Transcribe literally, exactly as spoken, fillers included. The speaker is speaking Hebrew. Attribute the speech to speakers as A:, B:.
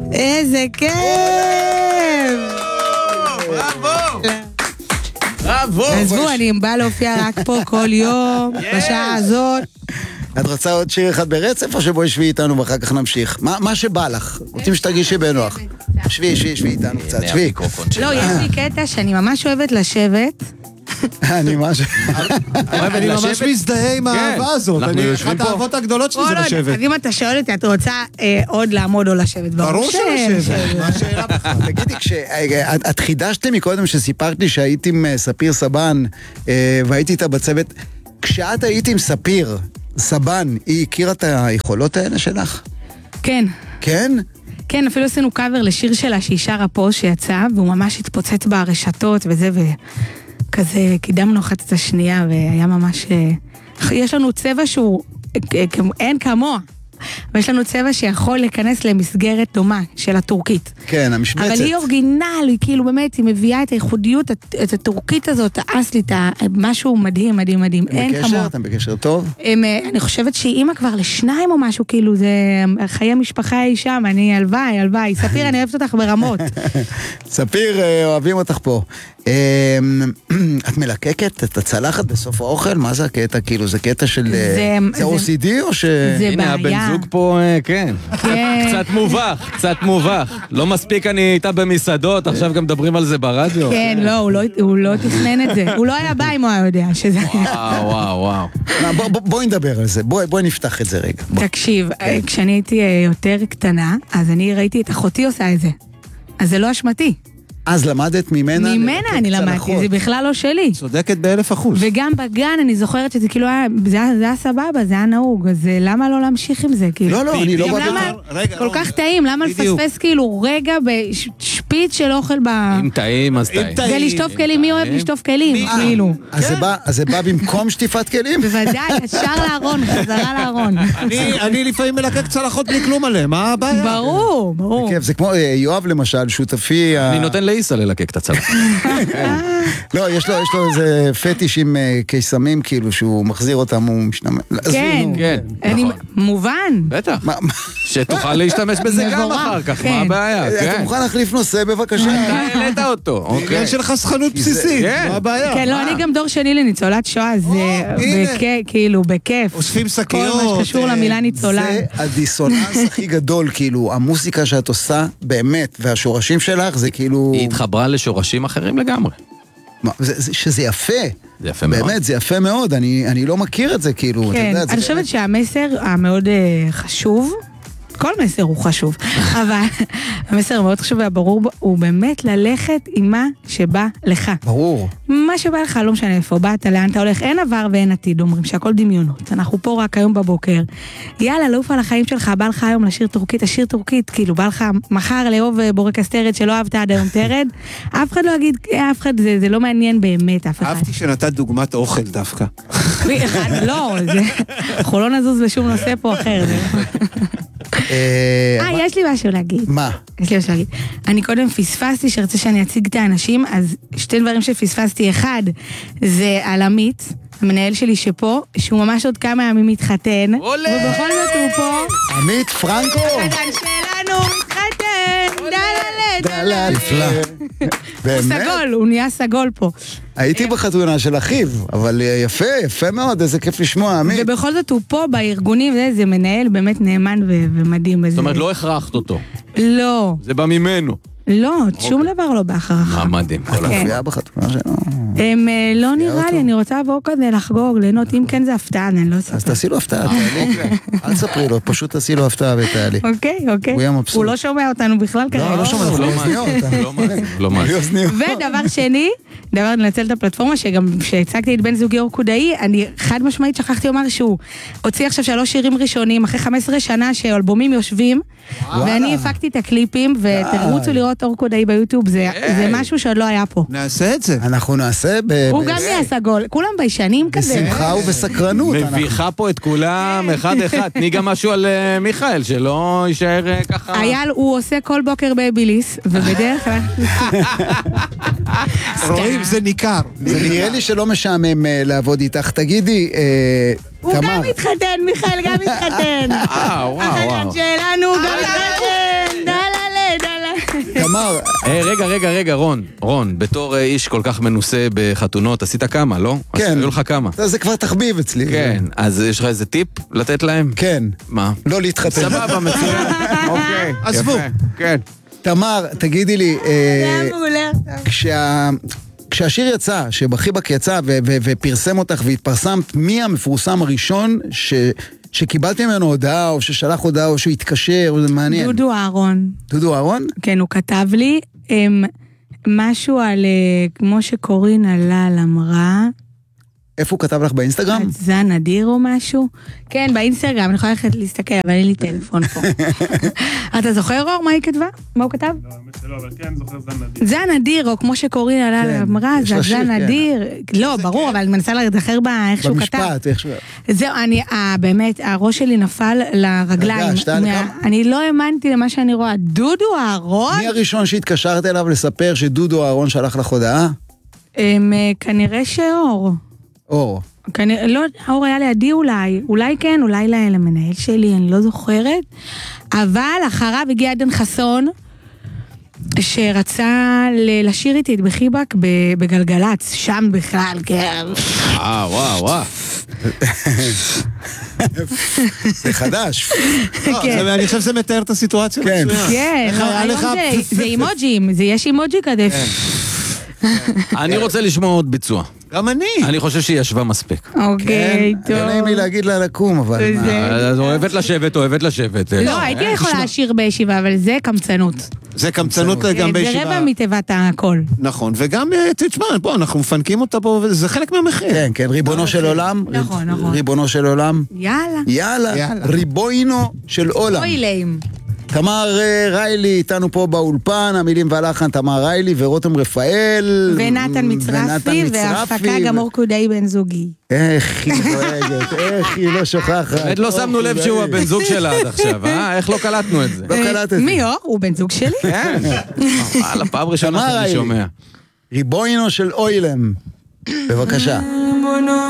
A: איזה כיף!
B: בראבו! בראבו!
A: עזבו, אני באה להופיע רק פה כל יום, בשעה הזאת.
C: את רוצה עוד שיר אחד ברצף, או שבואי שבי איתנו ואחר כך נמשיך? מה שבא לך, רוצים שתרגישי בנוח. שבי, שבי, שבי איתנו קצת, שבי.
A: לא, יש לי קטע שאני ממש אוהבת לשבת.
C: אני ממש...
D: אני ממש מזדהה עם האהבה הזאת. אחת האהבות הגדולות שלי זה לשבת.
A: אז אם אתה שואל אותי, את רוצה עוד לעמוד או לשבת?
D: ברור שלשבת. מה השאלה בכלל?
C: תגידי, את חידשתם מקודם שסיפרת לי שהיית עם ספיר סבן, והייתי איתה בצוות, כשאת היית עם ספיר סבן, היא הכירה את היכולות האלה שלך?
A: כן.
C: כן?
A: כן, אפילו עשינו קאבר לשיר שלה שהיא שרה פה שיצא, והוא ממש התפוצץ ברשתות וזה, וכזה קידמנו אחת את השנייה, והיה ממש... יש לנו צבע שהוא אין כמוה, ויש לנו צבע שיכול להיכנס למסגרת דומה של הטורקית.
C: כן, המשבצת.
A: אבל היא אורגינל, היא כאילו באמת, היא מביאה את הייחודיות, את הטורקית הזאת, האסלית, משהו מדהים, מדהים, מדהים. אין כמוה.
C: בקשר? אתם בקשר טוב?
A: אני חושבת שהיא אימא כבר לשניים או משהו, כאילו, זה חיי משפחה היא שם, אני הלוואי, הלוואי. ספיר, אני אוהבת אותך ברמות.
C: ספיר, אוהבים אותך פה. את מלקקת את הצלחת בסוף האוכל? מה זה הקטע? כאילו, זה קטע של... זה או סי די או ש...
A: זה
B: הנה, הבן זוג פה, כן. קצת מובך, קצת מובך. לא מספיק אני איתה במסעדות, עכשיו גם מדברים על זה ברדיו.
A: כן, לא, הוא לא תכנן את זה. הוא לא היה בא אם הוא היה יודע שזה...
B: וואו, וואו, וואו.
C: בואי נדבר על זה, בואי נפתח את זה רגע.
A: תקשיב, כשאני הייתי יותר קטנה, אז אני ראיתי את אחותי עושה את זה. אז זה לא אשמתי.
C: אז למדת ממנה?
A: ממנה אני למדתי, זה בכלל לא שלי.
D: צודקת באלף אחוז.
A: וגם בגן אני זוכרת שזה כאילו היה, זה היה סבבה, זה היה נהוג, אז למה לא להמשיך עם זה?
C: לא, לא, אני לא...
A: למה כל כך טעים, למה לפספס כאילו רגע בשפיץ של אוכל ב...
B: אם טעים, אז טעים.
A: זה לשטוף כלים, מי אוהב לשטוף כלים? כאילו.
C: אז זה בא במקום שטיפת כלים?
A: בוודאי, ישר לארון, חזרה לארון.
D: אני לפעמים מלקק צלחות בלי כלום עליהם, מה הבעיה?
A: ברור, ברור.
C: זה כמו יואב למשל, שותפי...
B: אני נותן לאיסה ללקק את הצלחת.
C: לא, יש לו איזה פטיש עם קיסמים, כאילו, שהוא מחזיר אותם, הוא משתמש...
A: כן,
B: כן.
A: מובן.
B: בטח. שתוכל להשתמש בזה גם אחר כך, מה הבעיה?
C: אתה מוכן להחליף נושא, בבקשה?
B: אתה העלית אותו.
D: עניין של חסכנות בסיסית, מה הבעיה?
A: כן, לא, אני גם דור שני לניצולת שואה, זה כאילו, בכיף.
D: אוספים שקיות.
A: כל מה שקשור למילה ניצולה.
C: זה הדיסוננס הכי גדול, כאילו, המוסיקה שאת עושה, באמת, והשורשים שלך, זה כאילו...
B: היא התחברה לשורשים אחרים לגמרי.
C: שזה יפה.
B: זה יפה מאוד.
C: באמת, זה יפה מאוד, אני לא מכיר את זה, כאילו.
A: כן, אני חושבת שהמסר המאוד חשוב, כל מסר הוא חשוב, אבל המסר המאוד חשוב והברור הוא באמת ללכת עם מה שבא לך.
C: ברור.
A: מה שבא לך, לא משנה איפה באת, לאן אתה הולך, אין עבר ואין עתיד, אומרים שהכל דמיונות. אנחנו פה רק היום בבוקר. יאללה, לעוף על החיים שלך, בא לך היום לשיר טורקית, השיר טורקית, כאילו, בא לך מחר לאהוב בורקס תרד שלא אהבת עד היום תרד, אף אחד לא יגיד, אף אחד, זה, זה לא מעניין באמת, אף אחד.
D: אהבתי שנתת דוגמת אוכל דווקא.
A: לא, זה, אנחנו לא נזוז לשום נושא פה אחר. אה, יש לי משהו להגיד.
C: מה?
A: יש לי משהו להגיד. אני קודם פספסתי שרצה שאני אציג את האנשים, אז שתי דברים שפספסתי. אחד, זה על עמית, המנהל שלי שפה, שהוא ממש עוד כמה ימים מתחתן. ובכל זאת הוא פה.
C: עמית פרנקו.
A: החתן שלנו מתחתן. דללה, דללה.
C: נפלא.
A: הוא סגול, הוא נהיה סגול פה.
C: הייתי בחתונה של אחיו, אבל יפה, יפה מאוד, איזה כיף לשמוע, עמית.
A: ובכל זאת הוא פה בארגונים, זה מנהל באמת נאמן ומדהים.
B: זאת אומרת, לא הכרחת אותו.
A: לא.
B: זה בא ממנו.
A: לא, שום דבר לא בהכרחה.
B: מדהים.
C: את מופיעה בחתונה שלו?
A: הם לא נראה לי, אני רוצה לבוא כזה לחגוג, ליהנות, אם כן זה הפתעה, אני לא אספר.
C: אז תעשי לו הפתעה, תעלי. אל תספרי לו, פשוט תעשי לו הפתעה ותעלי.
A: אוקיי, אוקיי.
C: הוא יהיה מבסוט.
A: הוא לא שומע אותנו בכלל כרגע.
C: לא, לא שומע, הוא לא מאזניות.
B: לא מאזניות.
A: ודבר שני, דבר לנצל את הפלטפורמה, שגם כשהצגתי את בן זוגי אור קודאי, אני חד משמעית שכחתי לומר שהוא הוציא עכשיו שלוש שירים ראשונים, אחרי חמש עשרה שנה שאלבומים יושבים, ואני הפקתי את הקליפים, ותרוצו לראות אור קודאי ביוטיוב, זה משהו שעוד לא היה פה.
D: נעשה את זה.
C: אנחנו נעשה ב...
A: הוא גם נהיה סגול, כולם ביישנים כזה.
C: בשמחה ובסקרנות.
B: מביכה פה את כולם אחד אחד. תני גם משהו על מיכאל, שלא יישאר ככה...
A: אייל, הוא עושה כל בוקר בביליס, ובדרך כלל...
D: רואים, זה ניכר.
C: זה נראה לי שלא משעמם לעבוד איתך. תגידי,
A: הוא גם מתחתן, מיכאל גם מתחתן.
B: אה, וואו, וואו.
A: החתן שלנו גם מתחתן. דללה.
C: תמר...
B: רגע, רגע, רגע, רון, רון, בתור איש כל כך מנוסה בחתונות, עשית כמה, לא?
C: כן.
B: היו לך כמה.
C: זה כבר תחביב אצלי.
B: כן, אז יש לך איזה טיפ לתת להם?
C: כן.
B: מה?
C: לא להתחתן.
B: סבבה, מצוין. אוקיי,
D: עזבו.
B: כן.
C: תמר, תגידי לי, כשה... כשהשיר יצא, שבחיבק יצא ו- ו- ופרסם אותך והתפרסמת, מי המפורסם הראשון ש- שקיבלתי ממנו הודעה, או ששלח הודעה, או שהוא התקשר, או זה מעניין?
A: דודו אהרון.
C: דודו אהרון?
A: כן, הוא כתב לי הם, משהו על, כמו שקורין הלל אמרה,
C: איפה הוא כתב לך באינסטגרם?
A: זה נדיר או משהו? כן, באינסטגרם, אני יכולה ללכת להסתכל, אבל אין לי טלפון פה. אתה זוכר, אור, מה היא כתבה? מה הוא כתב?
E: לא, האמת שלא, אבל כן, זוכר זה נדיר.
A: זה נדיר, או כמו שקורין הלל אמרה, זה נדיר. לא, ברור, אבל אני מנסה להיזכר בה איך שהוא כתב.
C: במשפט, איך שהוא...
A: זהו, אני, באמת, הראש שלי נפל לרגליים. אני לא האמנתי למה שאני רואה. דודו אהרון?
C: מי הראשון שהתקשרת אליו לספר שדודו אהרון שלח לך הודעה?
A: כנראה שאור.
C: אור.
A: כנראה, לא, אור היה לידי אולי, אולי כן, אולי למנהל שלי, אני לא זוכרת, אבל אחריו הגיע עדן חסון, שרצה לשיר איתי את בחיבק בגלגלץ, שם בכלל, כן.
B: וואו, וואו, וואו.
C: זה חדש.
D: אני חושב שזה מתאר את הסיטואציה.
C: כן.
A: כן, זה אימוג'ים, זה יש אימוג'י כזה.
B: אני רוצה לשמוע עוד ביצוע.
D: גם אני.
B: אני חושב שהיא ישבה מספיק.
A: אוקיי, טוב.
C: לא נעים לי להגיד לה לקום, אבל...
B: אז אוהבת לשבת, אוהבת לשבת.
A: לא, הייתי יכולה לשיר בישיבה, אבל זה קמצנות.
D: זה קמצנות גם בישיבה.
A: זה רבע מתיבת הכל.
D: נכון, וגם, תשמע, בוא, אנחנו מפנקים אותה פה, וזה חלק מהמחיר.
C: כן, כן, ריבונו של עולם.
A: נכון, נכון.
C: ריבונו של עולם.
A: יאללה.
C: יאללה, ריבוינו של עולם.
A: אוי להם.
C: תמר ריילי איתנו פה באולפן, המילים והלחן תמר ריילי ורותם רפאל
A: ונתן מצרפי והפקה גם אור קודאי בן זוגי.
C: איך היא דואגת, איך היא לא שוכחת.
B: באמת לא שמנו לב שהוא הבן זוג שלה עד עכשיו, אה? איך לא קלטנו את זה?
C: לא קלטתי.
A: מי אור? הוא בן זוג שלי?
B: כן. על הפעם ראשונה שאני שומע.
C: ריבוינו של אוילם. בבקשה.